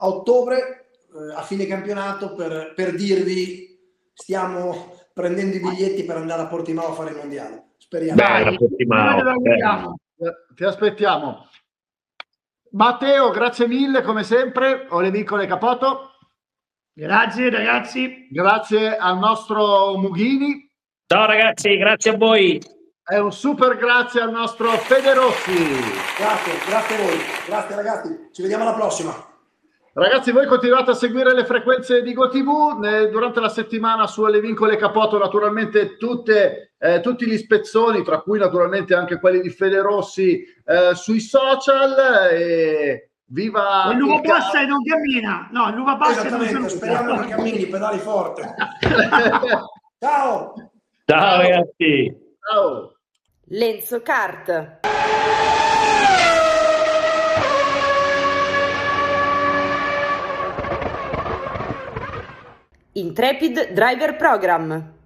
a ottobre, a fine campionato, per dirvi stiamo prendendo i biglietti per andare a Portimao a fare il mondiale. Speriamo. Dai, ti aspettiamo. Matteo, grazie mille come sempre. Ole Vincole Capoto. Grazie ragazzi. Grazie al nostro Mughini. Ciao ragazzi, grazie a voi. E un super grazie al nostro Fede Rossi. Grazie a voi. Grazie ragazzi. Ci vediamo alla prossima. Ragazzi, voi continuate a seguire le frequenze di GoTV durante la settimana su Ole Vincole Capoto, naturalmente tutti gli spezzoni, tra cui naturalmente anche quelli di Fede Rossi sui social. Viva l'uva passa e non cammina. No, l'uva passa e non cammina. Speriamo che cammini, pedali forte. Ciao ragazzi. Ciao. Lenzo Kart. Intrepid Driver Program.